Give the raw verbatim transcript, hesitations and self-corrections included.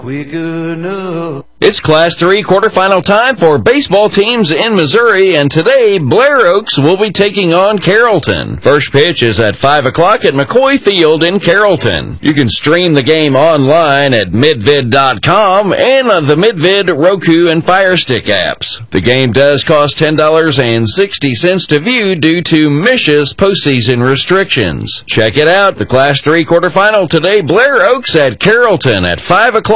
Quick enough. It's Class three quarterfinal time for baseball teams in Missouri, and today Blair Oaks will be taking on Carrollton. First pitch is at five o'clock at McCoy Field in Carrollton. You can stream the game online at midvid dot com and on the Midvid, Roku, and Fire Stick apps. The game does cost ten dollars and sixty cents to view due to Mish's postseason restrictions. Check it out, the Class three quarterfinal today, Blair Oaks at Carrollton at five o'clock.